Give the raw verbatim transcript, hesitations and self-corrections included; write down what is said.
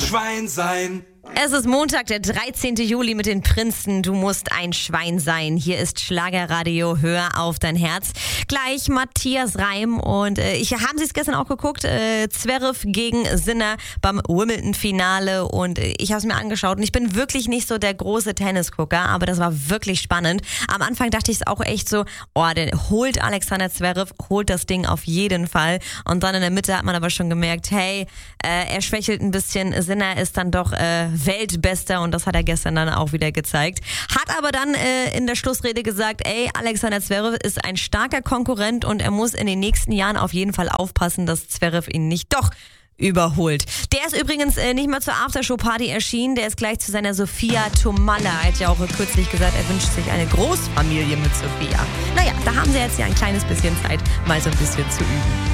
Schwein sein. Es ist Montag, der dreizehnten Juli mit den Prinzen. Du musst ein Schwein sein. Hier ist Schlagerradio. Hör auf dein Herz. Gleich Matthias Reim und äh, ich haben Sie es gestern auch geguckt. Äh, Zverev gegen Sinner beim Wimbledon-Finale und äh, ich habe es mir angeschaut und ich bin wirklich nicht so der große Tennisgucker, aber das war wirklich spannend. Am Anfang dachte ich es auch echt so, oh, der holt Alexander Zverev, holt das Ding auf jeden Fall. Und dann in der Mitte hat man aber schon gemerkt, hey, äh, er schwächelt ein bisschen. Sinner ist dann doch äh, Weltbester und das hat er gestern dann auch wieder gezeigt. Hat aber dann äh, in der Schlussrede gesagt, ey, Alexander Zverev ist ein starker Konkurrent und er muss in den nächsten Jahren auf jeden Fall aufpassen, dass Zverev ihn nicht doch überholt. Der ist übrigens äh, nicht mal zur Aftershow-Party erschienen, der ist gleich zu seiner Sophia Tomalla. Er hat ja auch kürzlich gesagt, er wünscht sich eine Großfamilie mit Sophia. Naja, da haben sie jetzt ja ein kleines bisschen Zeit, mal so ein bisschen zu üben.